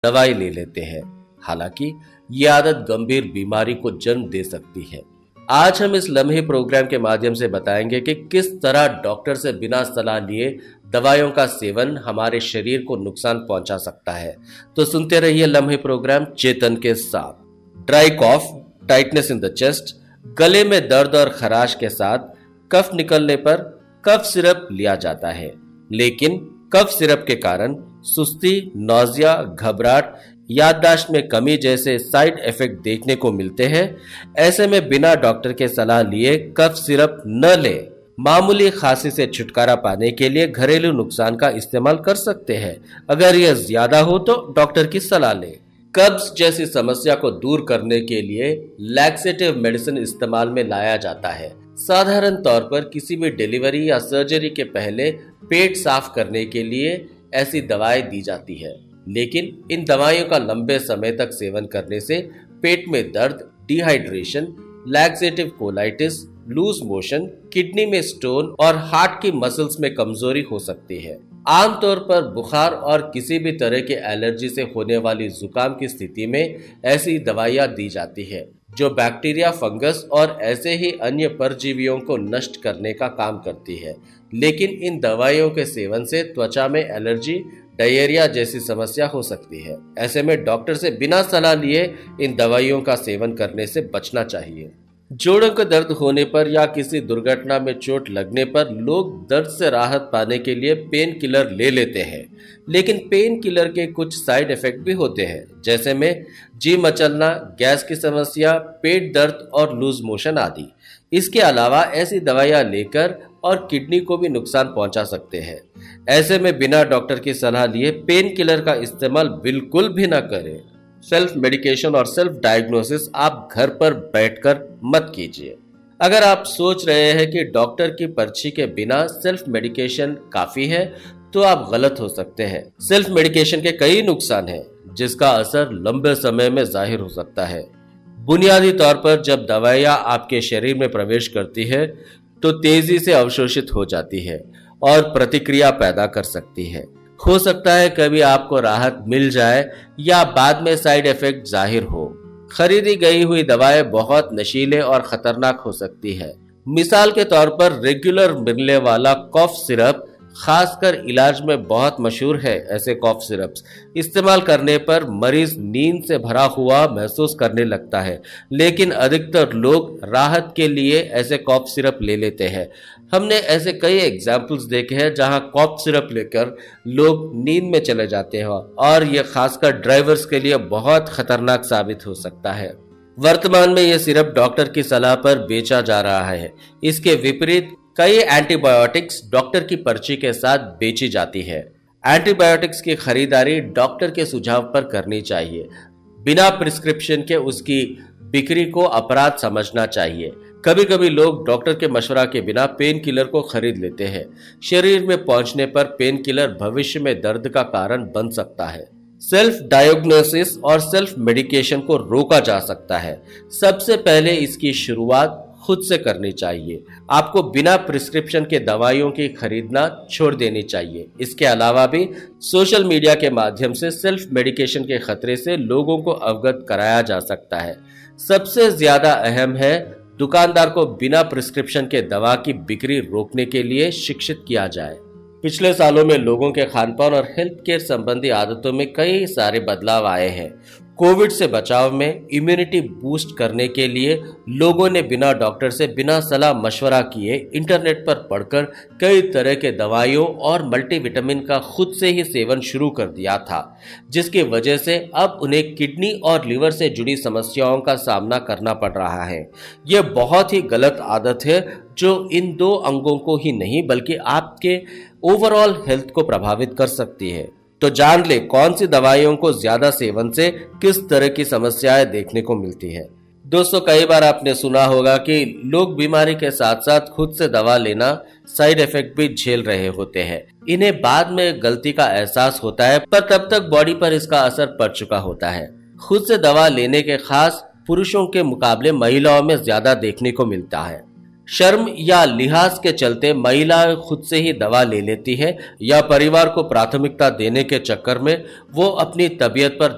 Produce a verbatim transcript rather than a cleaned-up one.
दवाई ले लेते हैं। हालांकि ये आदत गंभीर बीमारी को जन्म दे सकती है। आज हम इस लम्हे प्रोग्राम के माध्यम से बताएंगे कि किस तरह डॉक्टर से बिना सलाह लिए दवाइयों का सेवन हमारे शरीर को नुकसान पहुंचा सकता है। तो सुनते रहिए लम्हे प्रोग्राम चेतन के साथ। Dry cough, tightness in the chest, गले में दर्द और खराश के साथ कफ निकलने पर कफ सिरप लिया जाता है, लेकिन कफ सिरप के कारण सुस्ती, नौजिया, घबराहट, याददाश्त में कमी जैसे साइड इफेक्ट देखने को मिलते हैं। ऐसे में बिना डॉक्टर के सलाह लिए कफ सिरप न लें। मामूली खांसी से छुटकारा पाने के लिए घरेलू नुस्खा का इस्तेमाल कर सकते हैं। अगर यह ज्यादा हो तो डॉक्टर की सलाह लें। कब्ज जैसी समस्या को दूर करने के लिए लैक्सेटिव मेडिसिन इस्तेमाल में लाया जाता है। साधारण तौर पर किसी भी डिलीवरी या सर्जरी के पहले पेट साफ करने के लिए ऐसी दवाएं दी जाती है, लेकिन इन दवाइयों का लंबे समय तक सेवन करने से पेट में दर्द, dehydration, laxative colitis, loose motion, kidney में स्टोन और हार्ट की मसल्स में कमजोरी हो सकती है। आमतौर पर बुखार और किसी भी तरह के एलर्जी से होने वाली जुकाम की स्थिति में ऐसी दवाइयां दी जाती है, जो बैक्टीरिया, फंगस और ऐसे ही अन्य परजीवियों को नष्ट करने का काम करती है। लेकिन इन दवाइयों के सेवन से त्वचा में एलर्जी, डायरिया जैसी समस्या हो सकती है। ऐसे में डॉक्टर से बिना सलाह लिए इन दवाइयों का सेवन करने से बचना चाहिए। जोड़ों का दर्द होने पर या किसी दुर्घटना में चोट लगने पर लोग दर्द से राहत पाने के लिए पेन किलर ले लेते हैं, लेकिन पेन किलर के कुछ साइड इफेक्ट भी होते हैं, जैसे में जी मचलना, गैस की समस्या, पेट दर्द और लूज मोशन आदि। इसके अलावा ऐसी दवाइयां लेकर और किडनी को भी नुकसान पहुंचा सकते हैं। ऐसे में बिना डॉक्टर की सलाह लिए पेन किलर का इस्तेमाल बिल्कुल भी न करें। सेल्फ मेडिकेशन और सेल्फ डायग्नोसिस आप घर पर बैठकर मत कीजिए। अगर आप सोच रहे हैं कि डॉक्टर की पर्ची के बिना सेल्फ मेडिकेशन काफी है, तो आप गलत हो सकते हैं। सेल्फ मेडिकेशन के कई नुकसान हैं, जिसका असर लंबे समय में जाहिर हो सकता है। बुनियादी तौर पर जब दवाइयां आपके शरीर में प्रवेश करती है तो तेजी से अवशोषित हो जाती है और प्रतिक्रिया पैदा कर सकती है। हो सकता है कभी आपको राहत मिल जाए या बाद में साइड इफेक्ट जाहिर हो। खरीदी गई हुई दवाएं बहुत नशीले और खतरनाक हो सकती है। मिसाल के तौर पर रेगुलर मिलने वाला कॉफ सिरप खासकर इलाज में बहुत मशहूर है। ऐसे कॉफ सिरप्स इस्तेमाल करने पर मरीज नींद से भरा हुआ महसूस करने लगता है, लेकिन अधिकतर लोग राहत के लिए ऐसे कॉफ सिरप ले लेते हैं। हमने ऐसे कई एग्जाम्पल्स देखे हैं जहां कॉफ सिरप लेकर लोग नींद में चले जाते हैं, और यह खासकर ड्राइवर्स के लिए बहुत खतरनाक साबित हो सकता है। वर्तमान में यह सिरप डॉक्टर की सलाह पर बेचा जा रहा है। इसके विपरीत कई एंटीबायोटिक्स डॉक्टर की पर्ची के साथ बेची जाती है। एंटीबायोटिक्स की खरीदारी डॉक्टर के सुझाव पर करनी चाहिए। बिना प्रिस्क्रिप्शन के उसकी बिक्री को अपराध समझना चाहिए। कभी कभी लोग डॉक्टर के मशवरा के बिना पेन किलर को खरीद लेते हैं। शरीर में पहुंचने पर पेन किलर भविष्य में दर्द का कारण बन सकता है। सेल्फ डायग्नोसिस और सेल्फ मेडिकेशन को रोका जा सकता है। सबसे पहले इसकी शुरुआत खुद से करनी चाहिए। आपको बिना प्रिस्क्रिप्शन के दवाइयों की खरीदना छोड़ देनी चाहिए। इसके अलावा भी सोशल मीडिया के माध्यम से सेल्फ मेडिकेशन के खतरे से लोगों को अवगत कराया जा सकता है। सबसे ज्यादा अहम है दुकानदार को बिना प्रिस्क्रिप्शन के दवा की बिक्री रोकने के लिए शिक्षित किया जाए। पिछले सालों में लोगों के खानपान और हेल्थ केयर संबंधी आदतों में कई सारे बदलाव आए हैं। कोविड से बचाव में इम्यूनिटी बूस्ट करने के लिए लोगों ने बिना डॉक्टर से बिना सलाह मशवरा किए इंटरनेट पर पढ़कर कई तरह के दवाइयों और मल्टीविटामिन का खुद से ही सेवन शुरू कर दिया था, जिसकी वजह से अब उन्हें किडनी और लीवर से जुड़ी समस्याओं का सामना करना पड़ रहा है। यह बहुत ही गलत आदत है, जो इन दो अंगों को ही नहीं बल्कि आपके ओवरऑल हेल्थ को प्रभावित कर सकती है। तो जान ले कौन सी दवाइयों को ज्यादा सेवन से किस तरह की समस्याएं देखने को मिलती है। दोस्तों, कई बार आपने सुना होगा कि लोग बीमारी के साथ साथ खुद से दवा लेना साइड इफेक्ट भी झेल रहे होते हैं। इन्हें बाद में गलती का एहसास होता है, पर तब तक बॉडी पर इसका असर पड़ चुका होता है। खुद से दवा लेने के खास पुरुषों के मुकाबले महिलाओं में ज्यादा देखने को मिलता है। शर्म या लिहाज के चलते महिलाएं खुद से ही दवा ले लेती है, या परिवार को प्राथमिकता देने के चक्कर में वो अपनी तबीयत पर